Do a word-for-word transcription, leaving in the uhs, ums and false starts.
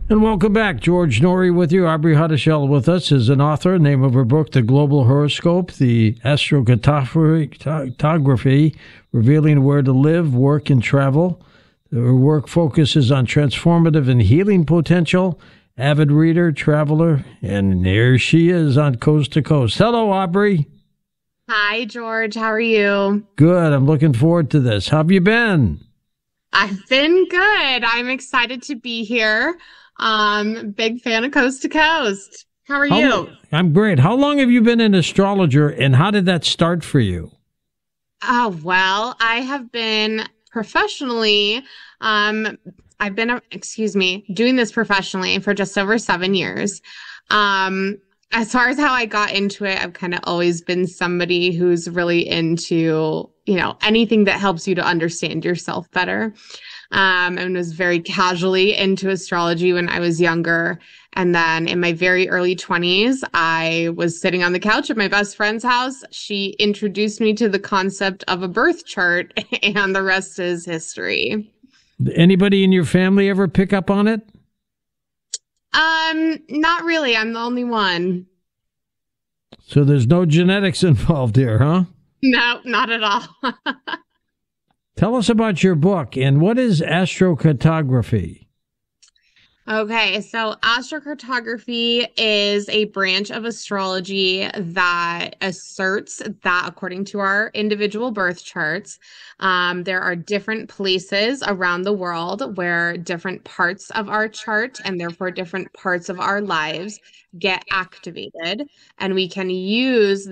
And welcome back. George Norrie with you. Aubrey Huddishell with us is an author. Name of her book, The Global Horoscope, the Astrocartography, revealing where to live, work, and travel. Her work focuses on transformative and healing potential. Avid reader, traveler, and there she is on Coast to Coast. Hello, Aubrey. Hi, George. How are you? Good. I'm looking forward to this. How have you been? I've been good. I'm excited to be here. Um, big fan of Coast to Coast. How are How, you? I'm great. How long have you been an astrologer, and how did that start for you? Oh, well, I have been professionally, um, I've been, uh, excuse me, doing this professionally for just over seven years. Um, as far as how I got into it, I've kind of always been somebody who's really into, you know, anything that helps you to understand yourself better. Um, and was very casually into astrology when I was younger. And then in my very early twenties, I was sitting on the couch at my best friend's house. She introduced me to the concept of a birth chart, and the rest is history. Anybody in your family ever pick up on it? Um, not really. I'm the only one. So there's no genetics involved here, huh? No, not at all. Tell us about your book, and what is astrocartography? Okay, so astrocartography is a branch of astrology that asserts that according to our individual birth charts, um, there are different places around the world where different parts of our chart and therefore different parts of our lives get activated, and we can use